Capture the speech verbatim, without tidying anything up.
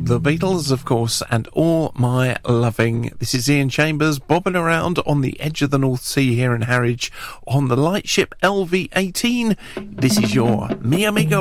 The Beatles, of course, and All My Loving. This is Ian Chambers bobbing around on the edge of the North Sea here in Harwich on the lightship L V eighteen. This is your Mi Amigo